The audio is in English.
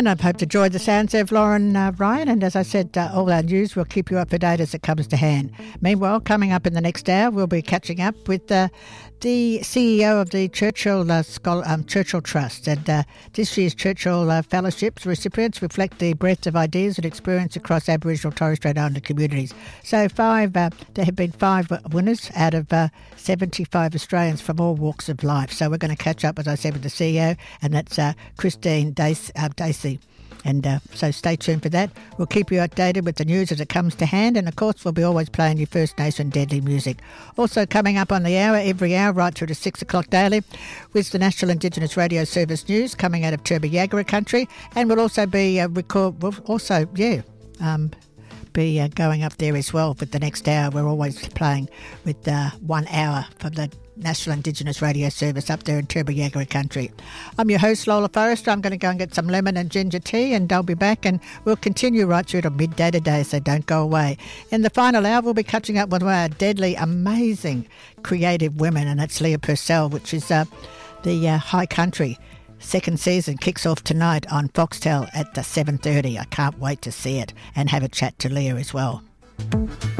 And I hope to enjoy the sounds of Lauren Ryan. And as I said, all our news, we'll keep you up to date as it comes to hand. Meanwhile, coming up in the next hour, we'll be catching up with the CEO of the Churchill Trust. And this year's Churchill Fellowships recipients reflect the breadth of ideas and experience across Aboriginal Torres Strait Islander communities. So there have been 5 winners out of 75 Australians from all walks of life. So we're going to catch up, as I said, with the CEO, and that's Christine Dacey. And so stay tuned for that. We'll keep you updated with the news as it comes to hand. And, of course, we'll be always playing your First Nation deadly music. Also coming up on the hour, every hour, right through to 6 o'clock daily, with the National Indigenous Radio Service news coming out of Turrbal country. And we'll also be be going up there as well with the next hour. We're always playing with 1 hour from the National Indigenous Radio Service up there in Turrbal country. I'm your host, Lola Forrester. I'm going to go and get some lemon and ginger tea, and I'll be back, and we'll continue right through to midday today, so don't go away. In the final hour, we'll be catching up with one of our deadly, amazing, creative women, and that's Leah Purcell, which is the High Country. Second season kicks off tonight on Foxtel at 7:30. I can't wait to see it and have a chat to Leah as well.